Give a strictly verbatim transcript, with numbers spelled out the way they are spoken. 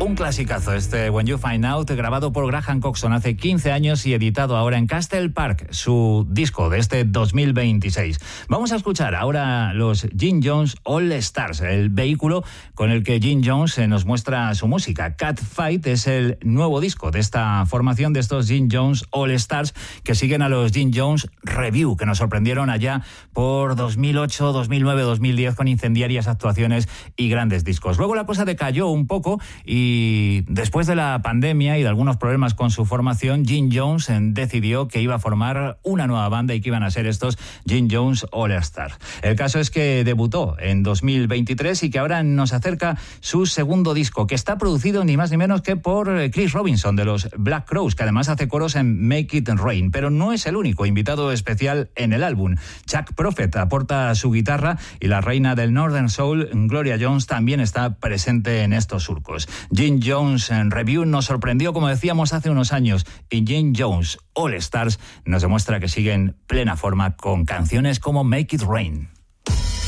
Un clasicazo este When You Find Out, grabado por Graham Coxon hace quince años y editado ahora en Castle Park, su disco de este dos mil veintiséis. Vamos a escuchar ahora los Jim Jones All Stars, el vehículo con el que Jim Jones nos muestra su música. Catfight es el nuevo disco de esta formación, de estos Jim Jones All Stars, que siguen a los Jim Jones Review, que nos sorprendieron allá por dos mil ocho, dos mil nueve, dos mil diez con incendiarias actuaciones y grandes discos. Luego la cosa decayó un poco y Y después de la pandemia y de algunos problemas con su formación, Jim Jones decidió que iba a formar una nueva banda y que iban a ser estos Jim Jones All Stars. El caso es que debutó en dos mil veintitrés y que ahora nos acerca su segundo disco, que está producido ni más ni menos que por Chris Robinson de los Black Crowes, que además hace coros en Make It Rain. Pero no es el único invitado especial en el álbum. Chuck Prophet aporta su guitarra y la reina del Northern Soul, Gloria Jones, también está presente en estos surcos. Jim Jones en Review nos sorprendió, como decíamos, hace unos años, y Jim Jones All Stars nos demuestra que sigue en plena forma con canciones como Make It Rain.